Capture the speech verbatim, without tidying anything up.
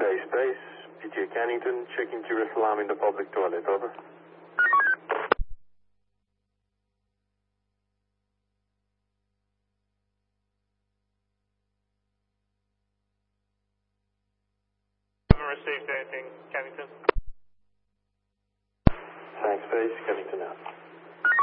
Base Base, P T A Cannington, checking curious alarm in the public toilet, over. Haven't received anything, Cannington. Thanks, Base, Cannington out.